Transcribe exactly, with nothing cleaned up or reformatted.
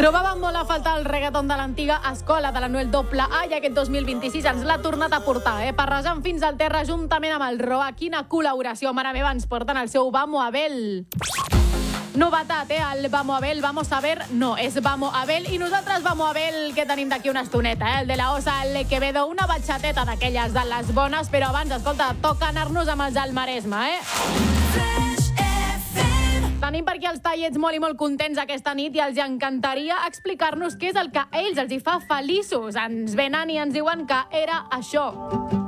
Trobaven molt a faltar el reggaeton de l'antiga escola de la Noel doble A i aquest dos mil vint-i-sis ens l'ha tornat a portar, eh? Parrejant fins al terra juntament amb el Roa. Quina col·laboració, mare meva, ens porten el seu Vamos Abel. Novetat, eh? El Vamos Abel, vamos a ver, no, és Vamos Abel. I nosaltres Vamos Abel, que tenim d'aquí una estoneta, eh? El de la Osa, el Quevedo, una batxateta d'aquelles de les bones, però abans, escolta, toca anar-nos amb els del Maresme, eh? Tenim per aquí els tallets molt i molt contents aquesta nit i els encantaria explicar-nos què és el que a ells els hi fa feliços. Ens venen i ens diuen que era això.